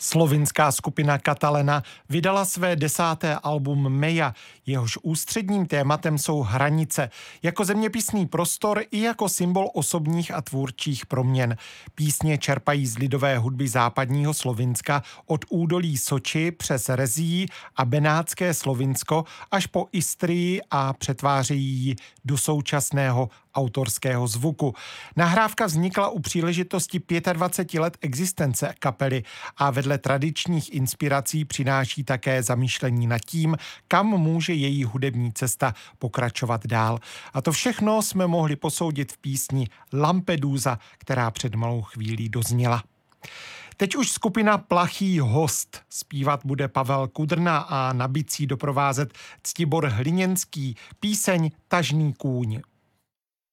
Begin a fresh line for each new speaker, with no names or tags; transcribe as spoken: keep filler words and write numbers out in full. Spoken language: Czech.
Slovinská skupina Katalena vydala své desáté album Meja, jehož ústředním tématem jsou hranice, jako zeměpisný prostor i jako symbol osobních a tvůrčích proměn. Písně čerpají z lidové hudby západního Slovinska od údolí Soči přes Rezí a Benátské Slovinsko až po Istrii a přetvářejí ji do současného autorského zvuku. Nahrávka vznikla u příležitosti dvaceti pěti let existence kapely a vedle tradičních inspirací přináší také zamýšlení nad tím, kam může její hudební cesta pokračovat dál. A to všechno jsme mohli posoudit v písni Lampedusa, která před malou chvílí dozněla. Teď už skupina Plachý host. Zpívat bude Pavel Kudrna a na bicí doprovázet Ctibor Hliněnský, píseň Tažný kůň.